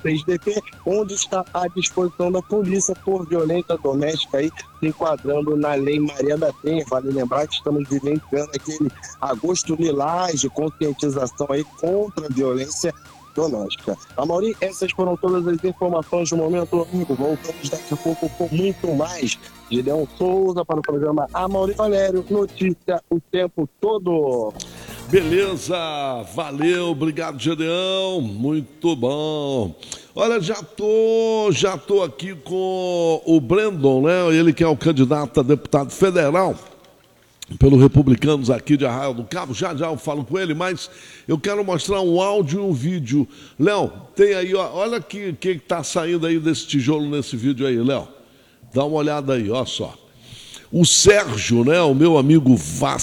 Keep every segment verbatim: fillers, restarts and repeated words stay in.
três D P, onde está à disposição da polícia por violência doméstica, aí, se enquadrando na Lei Maria da Penha. Vale lembrar que estamos vivenciando aquele agosto lilás de conscientização aí contra a violência doméstica. Amaury, essas foram todas as informações do momento, amigo. Voltamos daqui a pouco com muito mais. Gideon Souza para o programa Amaury Valério, notícia o tempo todo. Beleza, valeu, obrigado, Gideão, muito bom. Olha, já tô, já tô aqui com o Brandon, né? Ele que é o candidato a deputado federal pelo Republicanos aqui de Arraial do Cabo. Já já eu falo com ele, mas eu quero mostrar um áudio e um vídeo. Léo, tem aí, ó, olha o que que tá saindo aí desse tijolo nesse vídeo aí, Léo. Dá uma olhada aí, ó só. O Sérgio, né, o meu amigo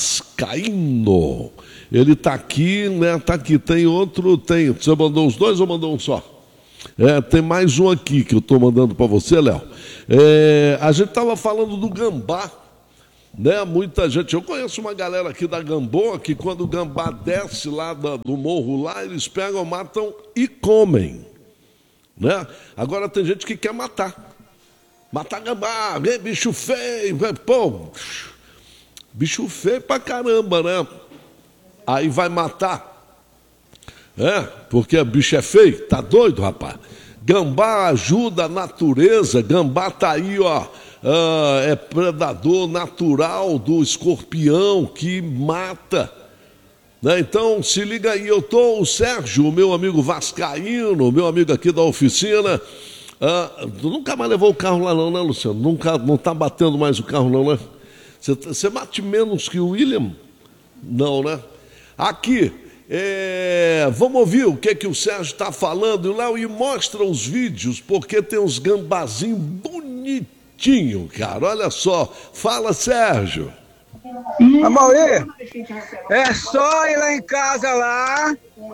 vascaíno, ele tá aqui, né, tá aqui. Tem outro, tem. Você mandou os dois ou mandou um só? É, tem mais um aqui que eu tô mandando para você, Léo. É, a gente tava falando do gambá, né? Muita gente, eu conheço uma galera aqui da Gamboa que quando o gambá desce lá da, do morro lá, eles pegam, matam e comem, né? Agora tem gente que quer matar. Matar gambá, bicho feio, pô, bicho feio pra caramba, né? Aí vai matar, é, porque o bicho é feio, tá doido, rapaz? Gambá ajuda a natureza, gambá tá aí, ó, uh, é predador natural do escorpião que mata, né? Então se liga aí, eu tô, o Sérgio, o meu amigo vascaíno, meu amigo aqui da oficina. Ah, nunca mais levou o carro lá não, né, Luciano? Nunca, não está batendo mais o carro não, né? Você, você bate menos que o William? Não, né? Aqui, é, vamos ouvir o que, que o Sérgio está falando, Léo, e mostra os vídeos, porque tem uns gambazinhos bonitinhos, cara. Olha só. Fala, Sérgio. Amaury, é só ir lá em casa lá,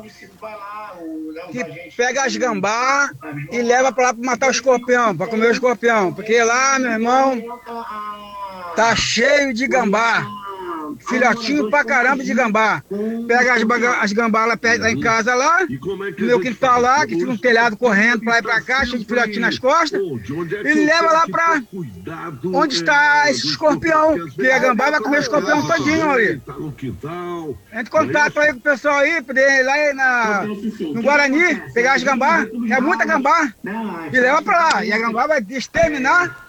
que pega as gambá e leva pra lá pra matar o escorpião, pra comer o escorpião. Porque lá, meu irmão, tá cheio de gambá. Filhotinho pra caramba de gambá. Pega as, as gambá lá, lá em casa lá, no meu quintal lá, que fica um telhado correndo pra lá e pra cá, cheio de filhotinho nas costas, e leva lá pra onde está esse escorpião, que a gambá vai comer o escorpião todinho ali. Entre contato aí com o pessoal aí, poder ir lá na, no Guarani, pegar as gambá, é muita gambá, e leva pra lá. E a gambá vai exterminar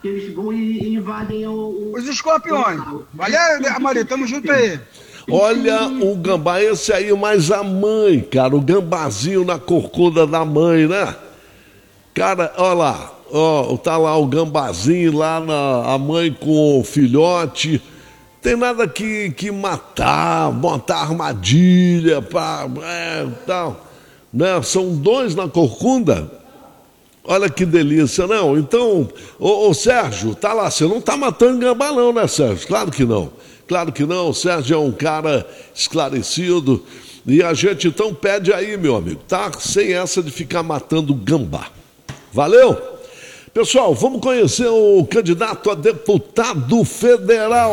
os escorpiões. Valeu, Amaury, tamo junto aí. Olha o gambá, esse aí mais a mãe, cara, o gambazinho na corcunda da mãe, né? Cara, olha lá, ó, tá lá o gambazinho lá, na, a mãe com o filhote. Tem nada que, que matar, botar armadilha, pá, é, tal, né? São dois na corcunda. Olha que delícia, não? Então, ô, ô Sérgio, tá lá, você não tá matando gambá não, né, Sérgio? Claro que não. Claro que não, o Sérgio é um cara esclarecido. E a gente então pede aí, meu amigo, tá? Sem essa de ficar matando gambá. Valeu? Pessoal, vamos conhecer o candidato a deputado federal.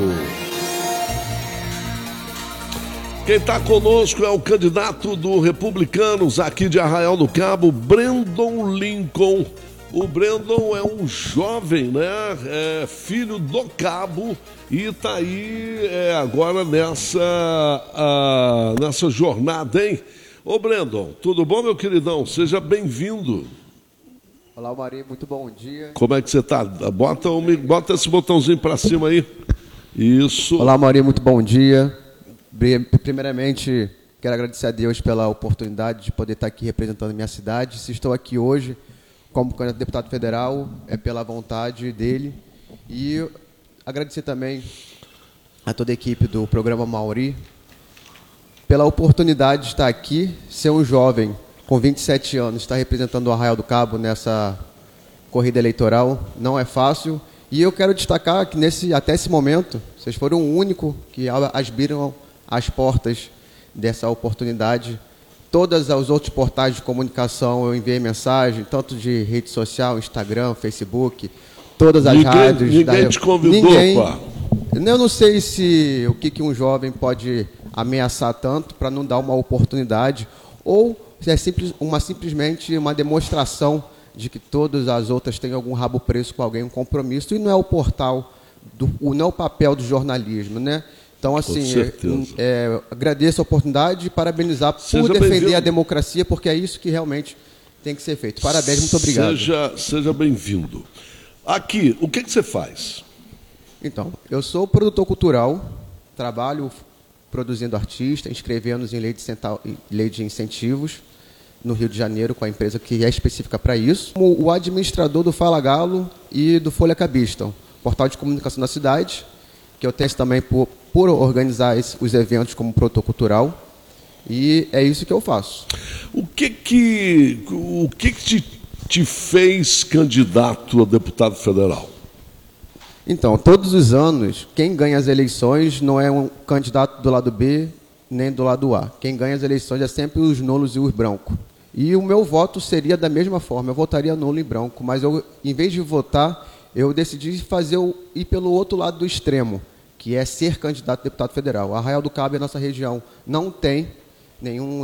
Quem está conosco é o candidato do Republicanos aqui de Arraial do Cabo, Brandon Lincoln. O Brandon é um jovem, né? É filho do Cabo e está aí é, agora nessa, a, nessa jornada, hein? Ô Brandon, tudo bom, meu queridão? Seja bem-vindo. Olá, Maria, muito bom dia. Como é que você está? Bota, um, bota esse botãozinho para cima aí. Isso. Olá, Maria, muito bom dia. Primeiramente, quero agradecer a Deus pela oportunidade de poder estar aqui representando a minha cidade. Se estou aqui hoje como candidato a deputado federal, é pela vontade dele. E agradecer também a toda a equipe do programa Amaury pela oportunidade de estar aqui, ser um jovem com vinte e sete anos, estar representando o Arraial do Cabo nessa corrida eleitoral. Não é fácil. E eu quero destacar que nesse, até esse momento, vocês foram o único que abriram as portas dessa oportunidade. Todas os outros portais de comunicação eu enviei mensagem, tanto de rede social, Instagram, Facebook, todas as ninguém, rádios. Ninguém da... te convidou, ninguém... pá. Eu não sei se o que, que um jovem pode ameaçar tanto para não dar uma oportunidade, ou é simples, uma, simplesmente uma demonstração de que todas as outras têm algum rabo preso com alguém, um compromisso, e não é o portal, do, não é o papel do jornalismo, né? Então, assim, é, é, agradeço a oportunidade e parabenizar por Seja defender a democracia, porque é isso que realmente tem que ser feito. Parabéns, muito obrigado. Seja, seja bem-vindo. Aqui, o que, que você faz? Então, eu sou produtor cultural, trabalho produzindo artista, inscrevendo-nos em lei de, central, lei de incentivos no Rio de Janeiro, com a empresa que é específica para isso. Como o administrador do Fala Galo e do Folha Cabiston, portal de comunicação da cidade, que eu tenho também por, por organizar esse, os eventos como produtor cultural, e é isso que eu faço. O que que, o que, que te, te fez candidato a deputado federal? Então, todos os anos, quem ganha as eleições não é um candidato do lado B nem do lado A. Quem ganha as eleições é sempre os nulos e os brancos. E o meu voto seria da mesma forma, eu votaria nulo e branco, mas eu, em vez de votar, eu decidi fazer o, ir pelo outro lado do extremo, que é ser candidato a deputado federal. Arraial do Cabo, a nossa região, não tem nenhum